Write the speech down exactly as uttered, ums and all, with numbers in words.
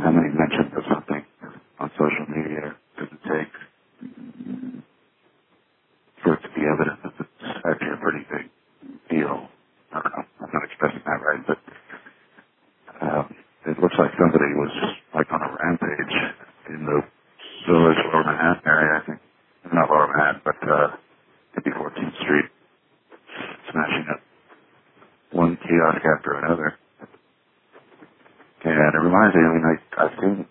many mentions of something on social media does it take for it to be evident that it's actually a pretty big deal? I don't know. I'm not expressing that right, but um, it looks like somebody was like on a rampage in the village, Lower Manhattan area, I think. Not Lower Manhattan, but uh, maybe fourteenth Street, smashing up one kiosk after another. And it reminds me, I mean, I, I've seen